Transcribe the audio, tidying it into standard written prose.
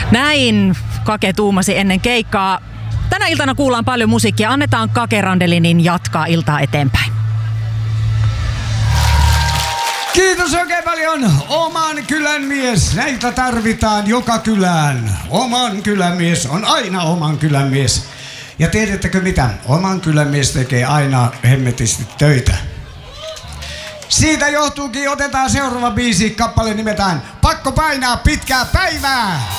Näin Kake tuumasi ennen keikkaa. Tänä iltana kuullaan paljon musiikkia. Annetaan Kake Randelinin jatkaa iltaa eteenpäin. Kiitos oikein paljon. Oman kylän mies. Näitä tarvitaan joka kylään. Oman kylän mies on aina oman kylän mies. Ja tiedättekö mitä? Oman kylän mies tekee aina hemmetisti töitä. Siitä johtuukin, otetaan seuraava biisi. Kappale nimetään Pakko painaa pitkää päivää.